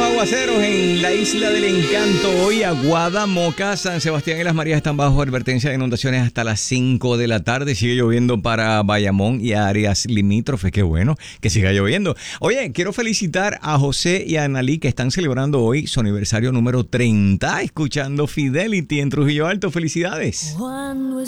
aguaceros en la Isla del Encanto. Hoy Aguada, Moca, San Sebastián y Las Marías están bajo advertencia de inundaciones hasta las 5 de la tarde. Sigue lloviendo para Bayamón y áreas limítrofes. Qué bueno que siga lloviendo. Oye, quiero felicitar a José y a Analí que están celebrando hoy su aniversario número 30, escuchando Fidelity en Trujillo Alto. Felicidades.